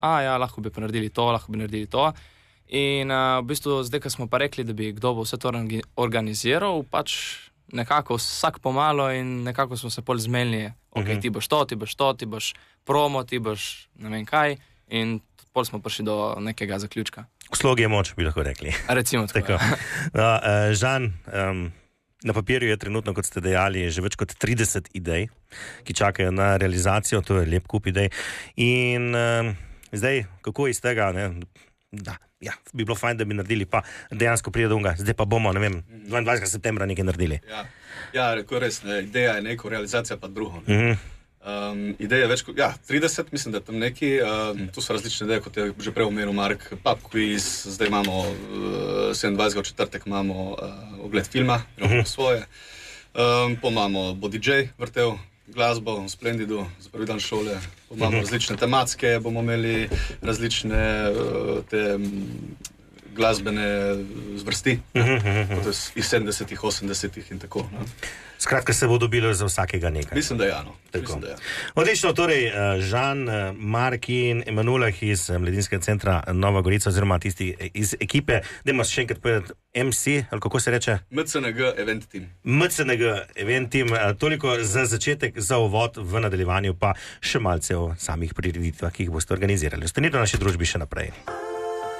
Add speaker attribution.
Speaker 1: ja, lahko bi pa naredili to. In v bistvu zdaj, ko smo pa rekli, da bi kdo bo vse to organiziral, pač nekako vsak pomalo in nekako smo se pol zmenili, ti boš to, ti boš promo, ti boš ne vem kaj in pol smo prišli do nekega zaključka.
Speaker 2: V slogi je moč, bi lahko rekli.
Speaker 1: Recimo tako.
Speaker 2: No, Žan, na papirju je trenutno, kot ste dejali, že več kot 30 idej, ki čakajo na realizacijo, to je lep kup idej. In zdaj, kako iz tega, bi bilo fajn, da bi naredili, pa dejansko pride do unga, zdaj pa bomo, 22. septembra nekaj naredili.
Speaker 3: Ja, rekel res, ideja je neko, realizacija pa drugo. Ideja je več kot, 30, mislim, da tam neki, tu so različne ideje, kot je že prej omenil Mark, pub quiz, zdaj imamo 27. četrtek imamo ogled filma, svoje, imamo bo DJ vrtel glasbo v Splendidu za prvi dan šole, imamo različne tematske, bomo imeli različne te glasbene zvrsti, iz 70-ih, 80-ih in tako.
Speaker 2: Skratka, se bo dobilo za vsakega nekaj.
Speaker 3: Mislim, da ja.
Speaker 2: Odlično, torej Žan, Mark in Emanulah iz Mladinskega centra Nova Gorica, oziroma tisti iz ekipe, dajmo še enkrat povedati, MC, ali kako se reče?
Speaker 3: MCNG Event Team.
Speaker 2: MCNG Event Team, toliko za začetek, za uvod, v nadaljevanju pa še malce o samih prireditvah, ki jih boste organizirali. Ostanite v naši družbi še naprej.